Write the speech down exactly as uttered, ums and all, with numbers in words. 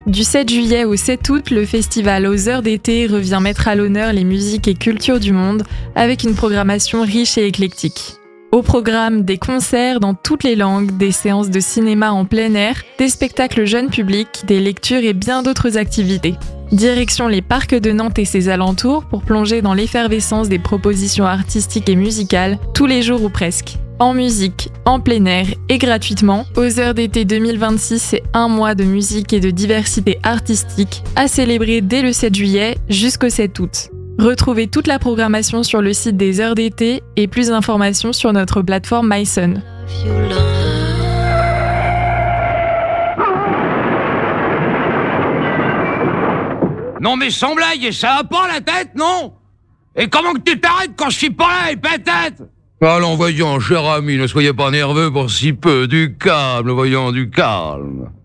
Du sept juillet au sept août, le festival Aux Heures d'été revient mettre à l'honneur les musiques et cultures du monde avec une programmation riche et éclectique. Au programme, des concerts dans toutes les langues, des séances de cinéma en plein air, des spectacles jeunes publics, des lectures et bien d'autres activités. Direction les parcs de Nantes et ses alentours pour plonger dans l'effervescence des propositions artistiques et musicales, tous les jours ou presque. En musique, en plein air et gratuitement, Aux Heures d'été deux mille vingt-six, c'est un mois de musique et de diversité artistique à célébrer dès le sept juillet jusqu'au sept août. Retrouvez toute la programmation sur le site des Heures d'été et plus d'informations sur notre plateforme myson. Non mais sans blague, ça va pas la tête, non? Et comment que tu t'arrêtes quand je suis pas là, et peut-être? Allons, voyons, cher ami, ne soyez pas nerveux pour si peu. Du calme, voyons, du calme.